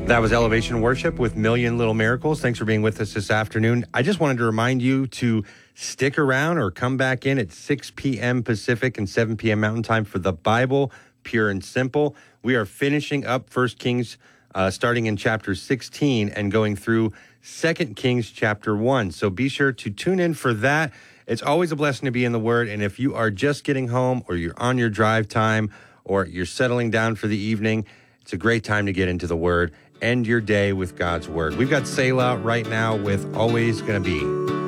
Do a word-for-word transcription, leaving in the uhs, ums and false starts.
That was Elevation Worship with Million Little Miracles. Thanks for being with us this afternoon. I just wanted to remind you to stick around or come back in at six p.m. Pacific and seven p.m. Mountain Time for the Bible, Pure and Simple. We are finishing up First Kings, uh, starting in chapter sixteen and going through Second Kings chapter one. So be sure to tune in for that. It's always a blessing to be in the Word. And if you are just getting home or you're on your drive time or you're settling down for the evening, it's a great time to get into the Word. End your day with God's Word. We've got Selah right now with Always Gonna Be.